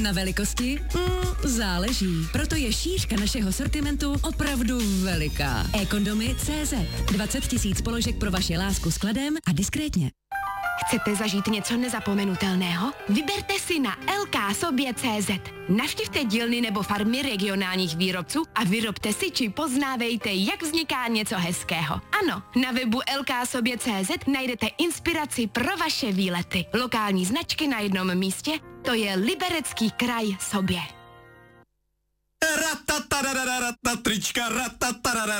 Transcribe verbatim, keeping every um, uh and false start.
Na velikosti? Mm, záleží. Proto je šířka našeho sortimentu opravdu veliká. e-kondomy tečka cé zet. dvacet tisíc položek pro vaši lásku s kladem a diskrétně. Chcete zažít něco nezapomenutelného? Vyberte si na el ká sobě tečka cé zet. Navštivte dílny nebo farmy regionálních výrobců a vyrobte si či poznávejte, jak vzniká něco hezkého. Ano, na webu el ká sobě tečka cé zet najdete inspiraci pro vaše výlety. Lokální značky na jednom místě, to je Liberecký kraj Sobě. Ratatarararata, trička, ratatarara.